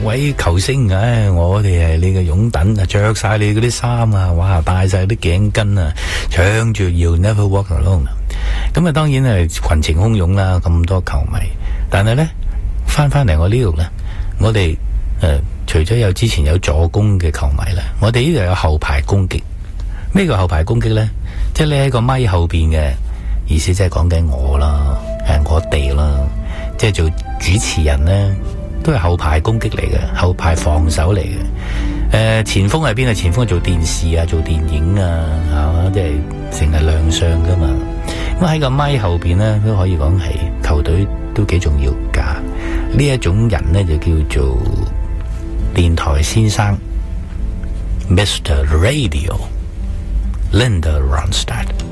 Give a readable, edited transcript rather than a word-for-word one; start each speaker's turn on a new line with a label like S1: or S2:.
S1: 位球星，我哋係你嘅擁躉啊，着晒你嗰啲衫啊，哇，戴晒啲頸巾啊，唱住 You Never Walk Alone。咁啊，當然係群情洶湧啦，咁多球迷。但係呢，翻嚟我呢度呢，我哋除咗有之前有助攻嘅球迷啦，我哋呢度有後排攻擊。咩叫後排攻擊呢？即係你喺個咪後邊嘅意思，即係講緊我啦，我哋啦，即係做主持人呢，都係後排攻擊嚟嘅，後排防守嚟嘅。前鋒係邊啊？前鋒係做電視啊，做電影啊，係嘛？即係成日亮相噶嘛。咁喺個咪後邊呢，都可以講係球隊都幾重要噶。呢一種人呢，就叫做電台先生 Mr. Radio Linda Ronstadt。